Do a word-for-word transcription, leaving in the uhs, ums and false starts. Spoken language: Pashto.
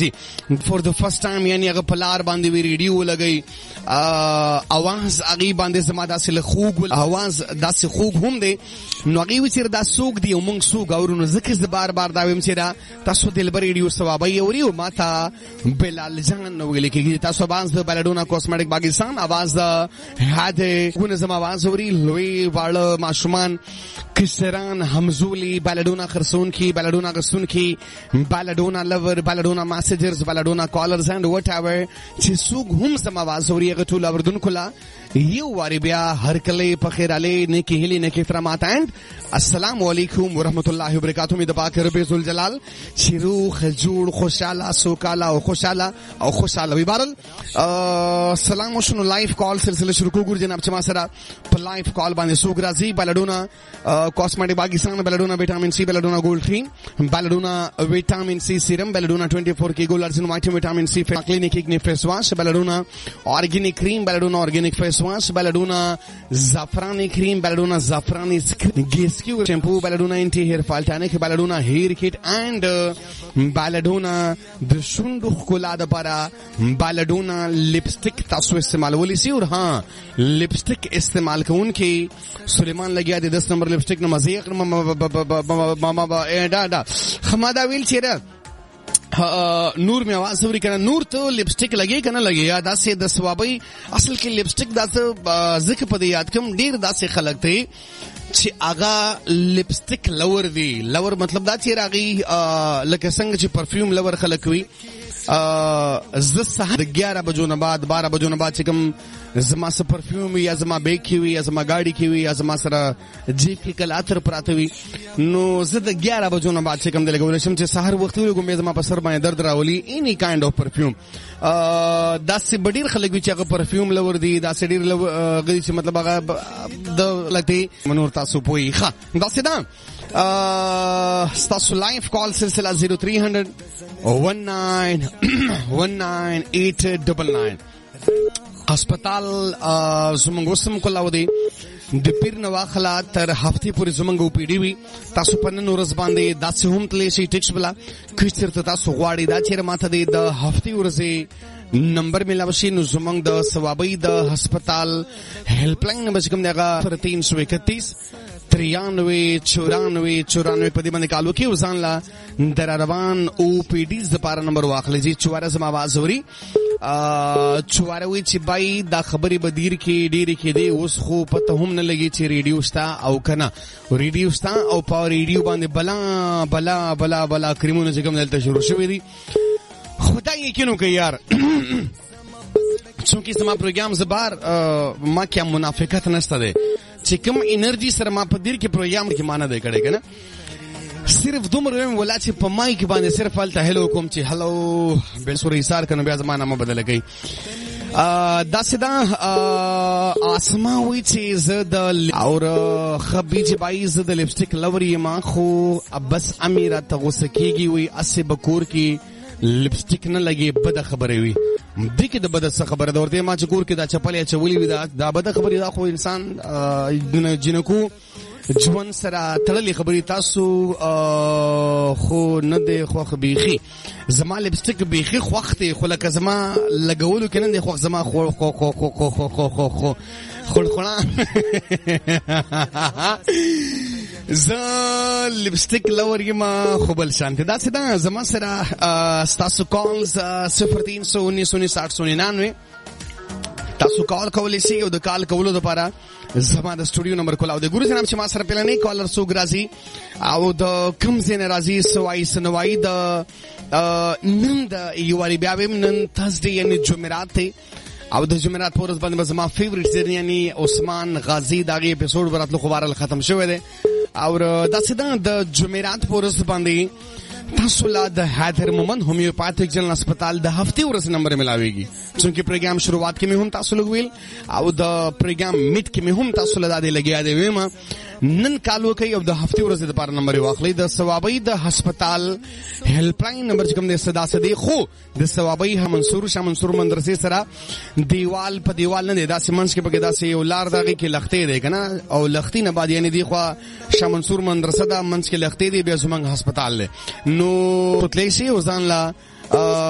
جی فور د فرست ټایم یعنی هغه په لار باندې وی ریډیو لګی اواز هغه باندې زما داسې له خوږ اواز داسې خوږ هم دی نو هغه وی چې دا سوق دی او موږ سوق اورو ذکر ز بار بار دا ویم چې دا تاسو دلبر ریډیو ثوابي اوري او ماته بلال جان ویل کېږي تاسو باندې د بلډونا کوسمیټک پاکستان اواز د هاده ګونه زما اواز اوري لوی واړه ماشومان کشران همزولی بلډونا خرسون کی بلډونا غسون کی بلډونا لور بلډونا میسجرز بلډونا کالرز اند وات ایور چې سوق هم زما اواز اوري هغه ټول اوردونکو لا یو واری بیا هر کله په خیر علی نیکی هلی نیکی احترامات اند السلام علیکم ورحمت الله وبرکاتہ می د پاک رب ذل جلال شروع خجور خوشاله سوکاله او خوشاله او خوشاله ویبارل سلام وشنو لایف کال سلسله شروع کو ګور جناب چې ما سره په لایف کال باندې سوق راځي بلډونا کوسمیټک پاکستان بلډونا وټامین سی بلډونا ګولډ کریم بلډونا وټامین سی سیرم بلډونا چوبیس کی ګولډ ارجن وایټامین وټامین سی کلینیک ایگنی فیس واش بلډونا اورګینیک کریم بلډونا اورګینیک فیس واش بلډونا زعفرانی کریم بلډونا زعفرانی گیسکیو شیمپو بلډونا انټي هیر فال ټانیک بلډونا هیر کیټ اند بلډونا د شوندو خلا د پاره بلډونا لپسټک تاسو استعمالولی سی او ها لپسټک استعمال کوونکی سلیمان لګیا د دس نمبر لپسټک نه مزه ما ما ما دا دا خمادا ویل چیرې نور می आवाज اوري کنه نور ته لپسټک لګي کنه لګي یا داسې د ثوابي اصل کې لپسټک داسې ذکر په یاد کوم ډیر داسې خلک ته چې اغا لپسټک لور دی لور مطلب دا چې راغي لکه څنګه چې پرفیوم لور خلک وي ز سحر اګیارہ بجو نه بعد بارہ بجو نه بعد چې کوم زما سره پرفیوم یا زما بیگ کی وي یا زما گاڑی کی وي یا زما سره جیب کې کل اتر پراته وي نو زه د اګیارہ بجو نه بعد چې کوم د لګول شم چې سحر وخت وي کوم زما په سر باندې درد راولي اني کایند اف پرفیوم دا سه بډیر خلک چې هغه پرفیوم لور دی دا سه ډیر غوړي چې مطلب هغه د لته منور تاسو پوي ښه دا سه دا ستاسو لایف کال سلسله زیرو تھری ہنڈریڈ ون نائن ون نائن ایٹ ڈبل نائن هسپتال زمونږ وسم کولاو دی د پیر نواخلا تر هفته پورې زمونږ او پی ډی وی تاسو په نن ورځ باندې داسې هم تللی شي ټیکس بلا کچر ته تاسو غواړئ دا چیرې ماته دی د هفته ورځې نمبر ملاوي شي نو زمونږ د ثوابي د هسپتال هیلپ لاین نمبر کوم دی تین سو اکتیس ترانوے چورانوے چورانوے په دې باندې کالو کې وزان لا در روان او پی ډی ز لپاره نمبر واخلې چې چواره زما आवाज اوري چواره وی چې بای دا خبري بدیر کې ډېری کې دی اوس خو پته هم نه لګي چې ریډیو شتا او کنه ریډیو شتا او په ریډیو باندې بلا بلا بلا بلا کریمونه چې کوم دلته شروع شوې دي خدای یقینو کوي یار چونکی زما پروګرام زبر ما کې منافقت نشته ده چې کوم انرژي سره ما په دیر کې پروګرام کې معنا دی کړي کنه صرف دومره ویم ولا چې په مای کې باندې صرف الته هلو کوم چې هلو بل سوري ایثار کنه بیا زمانہ ما بدل کړي دا سدا اسما وی چې زد اور خبي چې بای زد لپسټک لوري ما خو بس امیره تغوسه کیږي وی اسه بکور کې لپسټک نه لګي بد خبره وي دې کې د بد څه خبره دا ورته ما چې کور کې دا چپلې چولې وي دا دا بد خبره دا خو انسان جنکو ژوند سره تړلې خبرې تاسو خو نه دی خوخ بیخي زما لپسټک بیخي خوخته خو لکه زما لګولو کې نه دی خوخ زما خو خو خو خو خو خو خو خو خو خلخلا ز لپسټک لور یما خو بل شانته دا څه زما سره تاسو کالز صفر تین سو انیس انیس آٹھ سو ننانوے تاسو کال کولای شئ او د کال کولو لپاره زما د سټوډیو نمبر کولاو د ګورو جناب چې ما سره پلانې کالر سو غرازي او د کم زین راځي سوای سنوای د نن د یوالي بیا ویم نن تھرسډے یعنی جمعرات ته او د جمعرات پورز باندې زما فیوریټ سری یعنی عثمان غازی دغه اپیسوډ وراتلو خو بارل ختم شوی دی او دا سیده د جمعرات پورز باندې تاسو لا د حیدر مومن هومیوپاتیک جنرال هسپتال د هفته ورځ نمبر ملاويږي چونکه پروګرام شروعات کې مې هم تاسو لګویل او د پروګرام میټ کې مې هم تاسو لا د لګیا دی وېما نن کالو کوي او د هفته ورځ د پار نمبر واخلې د ثوابي د هسپتال هیلپ لاین نمبر چې کوم د صدا صدی خو د ثوابي هم منصور شاه منصور مدرسې سره دیوال په دیوال نه دا سیمنس کې پکې دا سه یو لار دغه کې لختې دی کنه او لختې نه بعد یعنی دی خو شاه منصور مدرسه دا منس کې لختې دی بیا زمنګ هسپتال له نو تللی شي وزان لا